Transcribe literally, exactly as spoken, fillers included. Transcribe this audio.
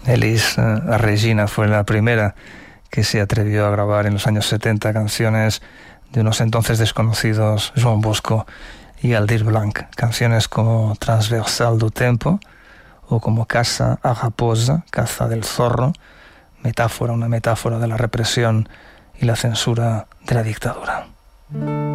Elis eh, Regina fue la primera que se atrevió a grabar en los años setenta canciones de unos entonces desconocidos Joan Bosco y Aldir Blanc, canciones como Transversal do Tempo o como Caça a Raposa, Caza del Zorro, metáfora, una metáfora de la represión y la censura de la dictadura.